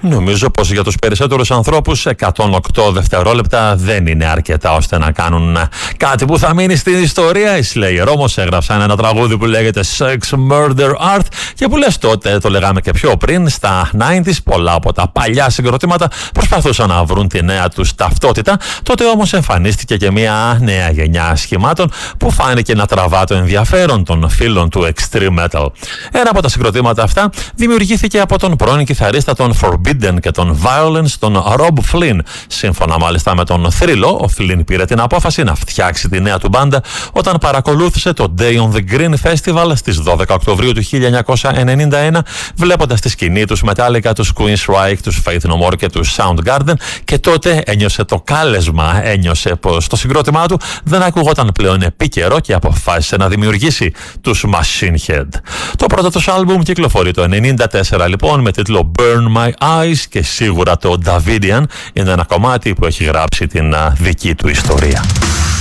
Νομίζω πως για τους περισσότερους ανθρώπους 108 δευτερόλεπτα δεν είναι αρκετά ώστε να κάνουν κάτι που θα μείνει στην ιστορία. Οι Slayer όμως έγραψαν ένα τραγούδι που λέγεται Sex Murder Art και που λες τότε, το λέγαμε και πιο πριν, στα 90s πολλά από τα παλιά συγκροτήματα προσπαθούσαν να βρουν τη νέα τους ταυτότητα. Τότε όμως εμφανίστηκε και μια νέα γενιά σχημάτων που φάνηκε να τραβά το ενδιαφέρον των φίλων του Extreme Metal. Ένα από τα συγκροτήματα αυτά δημιουργήθηκε από τον πρώην κιθαρίστα των Forbidden και των Violence, τον Rob Flynn. Σύμφωνα μάλιστα με τον θρύλο, ο Flynn πήρε την απόφαση να φτιάξει τη νέα του μπάντα όταν παρακολούθησε το Day on the Green Festival στις 12 Οκτωβρίου του 1991, βλέποντας τη σκηνή τους Metallica, τους Queensryche, τους Faith No More και τους Soundgarden, και τότε ένιωσε το κάλεσμα, ένιωσε πως το συγκρότημά του δεν ακουγόταν πλέον επίκαιρο και αποφάσισε να δημιουργήσει τους Machine Head. Το πρώτο τους άλμπουμ κυκλοφορεί το 1994 λοιπόν με τίτλο Burn My Eyes και σίγουρα το Davidian είναι ένα κομμάτι που έχει γράψει την δική του ιστορία.